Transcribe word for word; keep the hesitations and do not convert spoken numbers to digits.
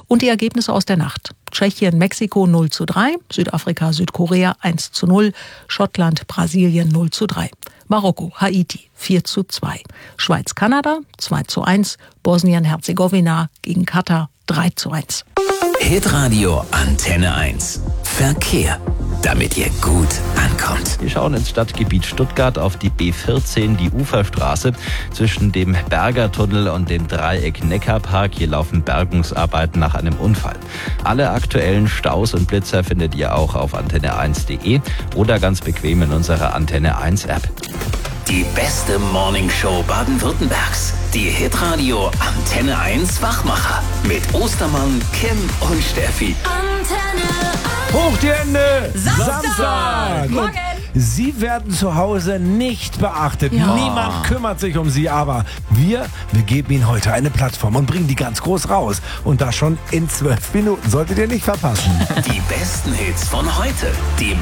Und die Ergebnisse aus der Nacht. Tschechien, Mexiko null zu drei, Südafrika, Südkorea eins zu null, Schottland, Brasilien null zu drei. Marokko, Haiti vier zu zwei, Schweiz, Kanada zwei zu eins, Bosnien-Herzegowina gegen Katar drei zu eins. Hitradio Antenne eins. Verkehr, damit ihr gut ankommt. Wir schauen ins Stadtgebiet Stuttgart auf die B vierzehn, die Uferstraße. Zwischen dem Bergertunnel und dem Dreieck Neckarpark. Hier laufen Bergungsarbeiten nach einem Unfall. Alle aktuellen Staus und Blitzer findet ihr auch auf antenne eins punkt de oder ganz bequem in unserer Antenne eins App. Die beste Morningshow Baden-Württembergs. Die Hitradio Antenne eins Wachmacher. Mit Ostermann, Kim und Steffi. Antenne eins. Hoch die Hände! Samstag! Samstag. Morgen! Sie werden zu Hause nicht beachtet. Ja. Niemand kümmert sich um Sie, aber wir, wir geben Ihnen heute eine Plattform und bringen die ganz groß raus. Und das schon in zwölf Minuten. Solltet ihr nicht verpassen. Die besten Hits von heute. Die